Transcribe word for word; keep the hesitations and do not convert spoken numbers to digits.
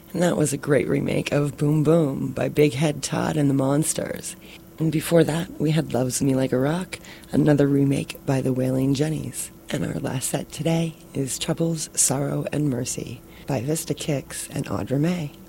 And that was a great remake of Boom Boom by Big Head Todd and the Monsters. And before that, we had Loves Me Like a Rock, another remake by the Wailing Jennies. And our last set today is Troubles, Sorrow, and Mercy by Vista Kicks and Audra May.